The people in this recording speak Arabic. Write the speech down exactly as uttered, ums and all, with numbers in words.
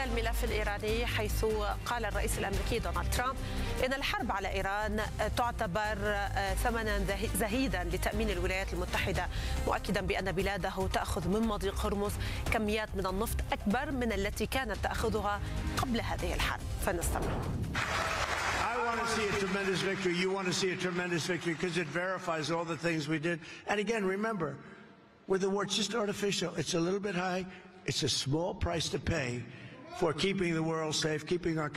إلى الملف الإيراني، حيث قال الرئيس الأمريكي دونالد ترامب إن الحرب على إيران تعتبر ثمنا زهيدا لتأمين الولايات المتحدة، مؤكدا بأن بلاده تأخذ من مضيق هرمز كميات من النفط أكبر من التي كانت تأخذها قبل هذه الحرب. فنستمع. I want to see a tremendous victory. You want to see a tremendous victory because it verifies all the things we did. And again, remember, with the war, it's just artificial. It's a little bit high. It's a small price to pay for keeping the world safe, keeping our